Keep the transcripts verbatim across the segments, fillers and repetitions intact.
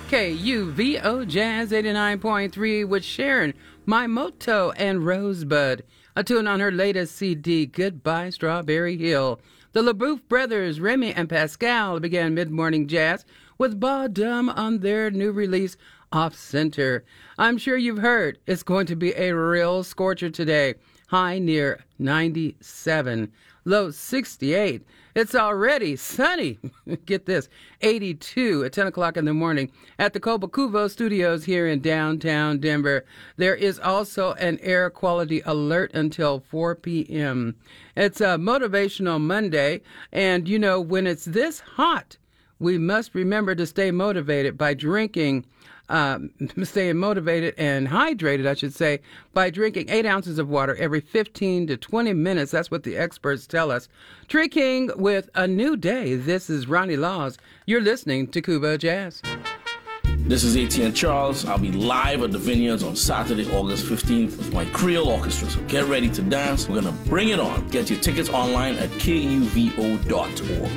K U V O Jazz eighty-nine point three with Sharon, My Moto, and Rosebud. A tune on her latest C D, Goodbye Strawberry Hill. The LaBouffe brothers, Remy and Pascal, began mid-morning jazz with Bottom on their new release, Off Center. I'm sure you've heard it's going to be a real scorcher today. High near ninety-seven, low sixty-eight. It's already sunny. Get this, eighty-two at ten o'clock in the morning at the Cobo-Cuvo Studios here in downtown Denver. There is also an air quality alert until four p.m. It's a motivational Monday, and you know, when it's this hot, we must remember to stay motivated by drinking Um, staying motivated and hydrated, I should say, by drinking eight ounces of water every fifteen to twenty minutes. That's what the experts tell us. Tree King with A New Day. This is Ronnie Laws. You're listening to Cuba Jazz. This is A T N Charles. I'll be live at the Vineyards on Saturday, August fifteenth with my Creole Orchestra. So get ready to dance. We're going to bring it on. Get your tickets online at K U V O dot org.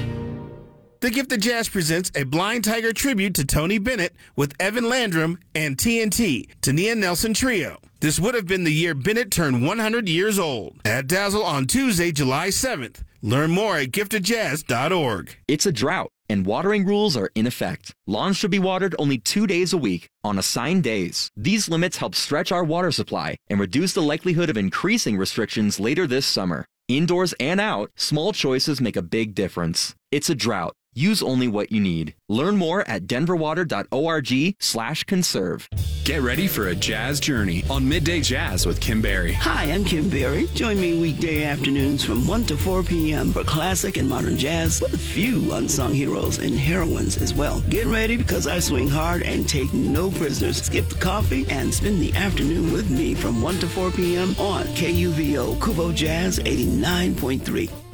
The Gift of Jazz presents a Blind Tiger tribute to Tony Bennett with Evan Landrum and T N T, Tania Nelson Trio. This would have been the year Bennett turned one hundred years old. At Dazzle on Tuesday, July seventh. Learn more at gift of jazz dot org. It's a drought, and watering rules are in effect. Lawns should be watered only two days a week on assigned days. These limits help stretch our water supply and reduce the likelihood of increasing restrictions later this summer. Indoors and out, small choices make a big difference. It's a drought. Use only what you need. Learn more at denver water dot org slash conserve. Get ready for a jazz journey on Midday Jazz with Kim Berry. Hi, I'm Kim Berry. Join me weekday afternoons from one to four p.m. for classic and modern jazz with a few unsung heroes and heroines as well. Get ready because I swing hard and take no prisoners. Skip the coffee and spend the afternoon with me from one to four p.m. on K U V O Cubo Jazz eighty-nine point three.